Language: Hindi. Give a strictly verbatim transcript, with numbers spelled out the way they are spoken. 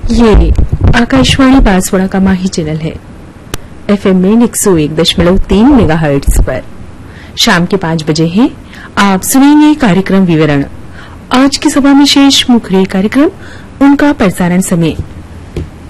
ये आकाशवाणी बांसवाड़ा का माही चैनल है। एफएम में एक सौ एक दशमलव तीन मेगाहर्ट्ज पर शाम के पांच बजे है। आप सुनेंगे कार्यक्रम विवरण। आज की सभा में शेष मुख्य कार्यक्रम, उनका प्रसारण समय